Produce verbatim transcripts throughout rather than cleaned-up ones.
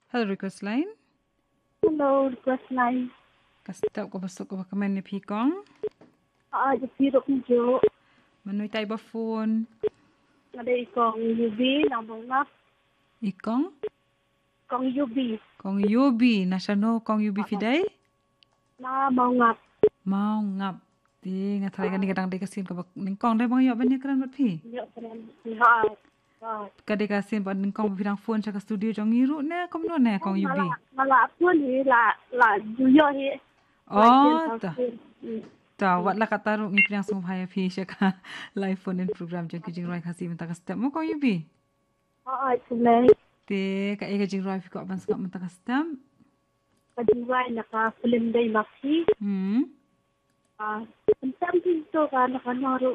Hello, request line. Hello, request line. Kastap ko basok ko bakaman ni Pikong. Ah, uh, pirok nyo. Manoy tayo ba phone? Ada ikong U B, nambong ngap. Ikong? Kong U B. Kong Yubi. Nasya no Kong Yubi Fiday? Na mau ngap. Mau ngap. Di ngatray ka ni kadang di kasin ka bak. Ningkong day bang yuk ba niya karan bat pi? Yo, keren. Ha. Kadai kasin ba ningkong bapirang phone siya ka studio jong ngiru na kom no na Kong Yubi. Mala pun ni la la juyo hi. Oh, ta. Ta, wat la kataru ngi priang sum haya pi siya ka live phone in program jong kijing roi kasi minta ka step mo Kong Yubi. Ah, tulay. Te ka ega jing roi fi ko ban skap minta ka step. Kajiwai naka film day maksi. Hmm. Ah, tentang pintu ka naka naru.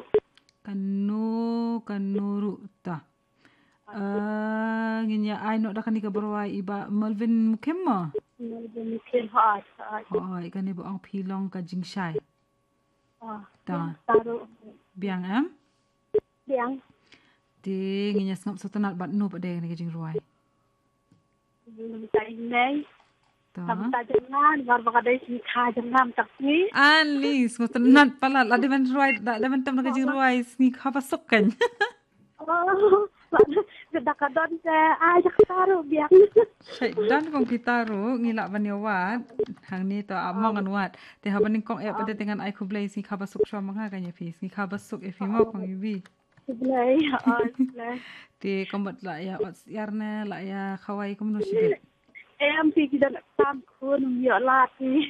Kanu kanuru ta. Ah, nginya ai no da kan ka berwai iba Melvin Mukemma. Melvin Mukemma. Hoi, kan ibu ang pilong ka jing shai. Ah, ta. Taru. Biang am? Biang. Di nginya ngap so tanat bat no pada ni ka jing ruai. Minta inai. Ta. Sampai jangan, baru bakal si kah jangan tak ni. Ali, so tanat pala la de man ruai, da de man tam ka jing ruai sneak ha pasok kan. Oh, kadang-kadang saya ajak taruh biang. Dan kong kita ru ngilak ban wat hang ni to among an wat te ha ban kong e pada dengan ai ku blai si khaba suk shwa manga kan ya fi si khaba suk e fi mo kong yubi Sebelah, ah sebelah. te kombat la ya ot yarna la ya khawai kom no shibet Em thì kita nak tam kun ya lat ni.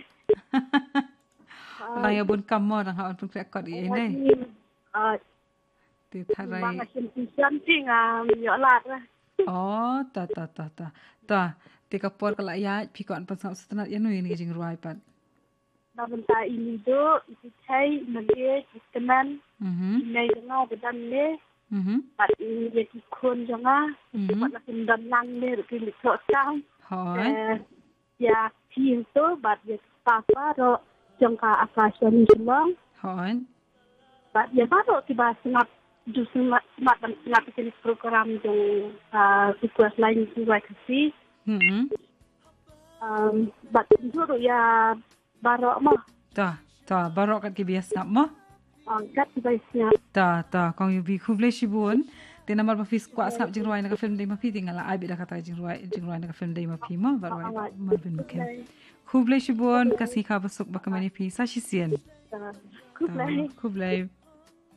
la ya bun kam mo dang ha on pun krek kot i nei Ah te tharai bang asin pisan ting ah ya lat lah. oh ta ta ta ta ta te kapor kala ya pi kon pan sa stanat ya no ni jing ruai pat Dah bentar ini tu, isi cai, nanti teman, mhm ini jangan bedan ni, mhm pat ini dia kun jangan, pat nak bedan lang ni, rugi lekok sang. hoi Ya, film tu, bat dia papa, ro jangka akasya ni semang, hoi bat dia baru tiba sengat, ju sengat, sengat dan sengat jenis program yang request lain juga kasih. mhm Um, bat itu ya baru mah, ta ta barok kat ki biasa mo angkat tiba isnya. ta ta kong yubi khuble shibun te namar ma fis kwa skap jing ruai na ka film dei ma phi tingala ai bi da kata jing ruai jing ruai na ka film dei ma phi mo barwai ma bin mukem khuble shibun kasi kha basuk ba kamani phi sa shi sien Kublai. khuble